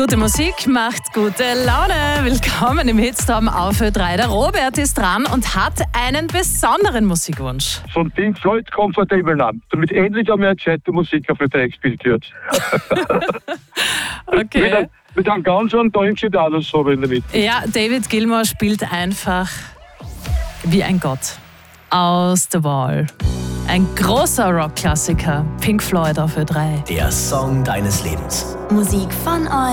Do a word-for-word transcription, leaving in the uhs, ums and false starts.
Gute Musik macht gute Laune. Willkommen im Hitstorm auf Ö drei. Der Robert ist dran und hat einen besonderen Musikwunsch. Von Pink Floyd Comfortable Numb, damit endlich einmal gescheite Musik auf Ö drei gespielt wird. Okay. mit, einem, mit einem ganz tollen Gitarren-Solo in der Mitte. Ja, David Gilmour spielt einfach wie ein Gott. Aus The Wall. Ein großer Rockklassiker. Pink Floyd auf Ö drei. Der Song deines Lebens. Musik von euch.